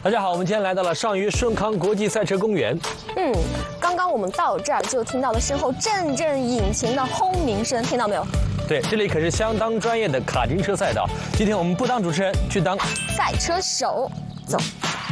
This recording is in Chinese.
大家好，我们今天来到了上虞顺康国际赛车公园。 刚刚我们到这儿就听到了身后阵阵引擎的轰鸣声，听到没有？ 对，这里可是相当专业的卡丁车赛道。今天我们不当主持人，去当赛车手，走。